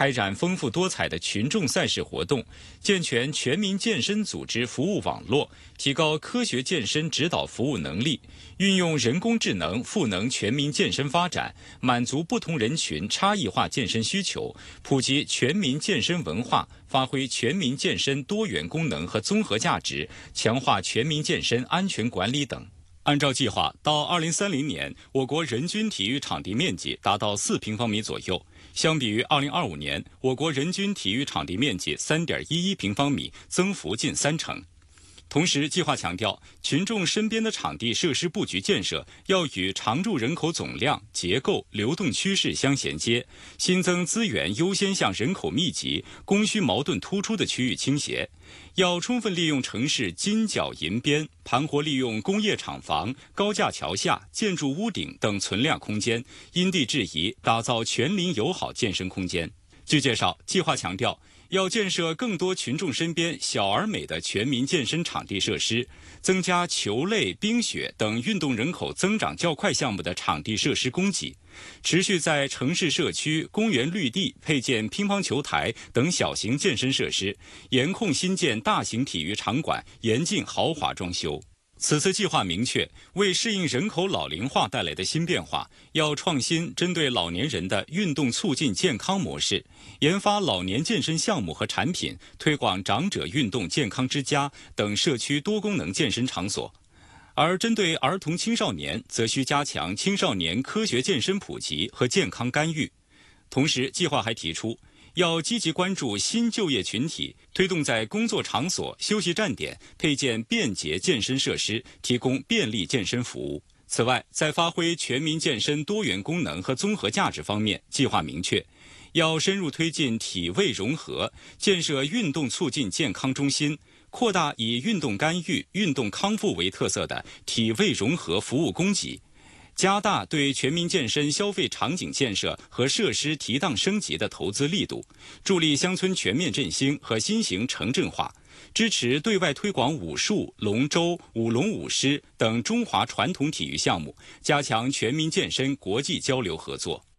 开展丰富多彩的群众赛事活动，健全全民健身组织服务网络，提高科学健身指导服务能力，运用人工智能赋能全民健身发展，满足不同人群差异化健身需求，普及全民健身文化，发挥全民健身多元功能和综合价值，强化全民健身安全管理等。按照计划，到2030年，我国人均体育场地面积达到4平方米左右。相比于2025年，我国人均体育场地面积3.11平方米，增幅近30%。同时，计划强调，群众身边的场地设施布局建设要与常住人口总量、结构、流动趋势相衔接，新增资源优先向人口密集、供需矛盾突出的区域倾斜。要充分利用城市金角银边，盘活利用工业厂房、高架桥下、建筑屋顶等存量空间，因地制宜打造全邻友好健身空间。据介绍，计划强调，要建设更多群众身边小而美的全民健身场地设施，增加球类、冰雪等运动人口增长较快项目的场地设施供给，持续在城市社区、公园绿地配建乒乓球台等小型健身设施，严控新建大型体育场馆，严禁豪华装修。此次计划明确，为适应人口老龄化带来的新变化，要创新针对老年人的运动促进健康模式，研发老年健身项目和产品，推广长者运动健康之家等社区多功能健身场所。而针对儿童青少年，则需加强青少年科学健身普及和健康干预。同时，计划还提出，要积极关注新就业群体，推动在工作场所、休息站点配建便捷健身设施，提供便利健身服务。此外，在发挥全民健身多元功能和综合价值方面，计划明确，要深入推进体卫融合，建设运动促进健康中心，扩大以运动干预、运动康复为特色的体卫融合服务供给，加大对全民健身消费场景建设和设施提档升级的投资力度，助力乡村全面振兴和新型城镇化，支持对外推广武术、龙舟、舞龙舞狮等中华传统体育项目，加强全民健身国际交流合作。